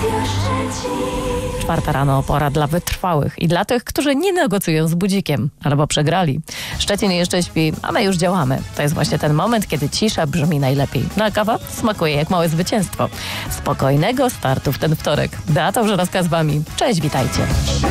4 rano, pora dla wytrwałych i dla tych, którzy nie negocjują z budzikiem albo przegrali. Szczecin jeszcze śpi, a my już działamy. To jest właśnie ten moment, kiedy cisza brzmi najlepiej. No a kawa smakuje jak małe zwycięstwo. Spokojnego startu w ten wtorek. Beata Żurowska z wami. Cześć, witajcie.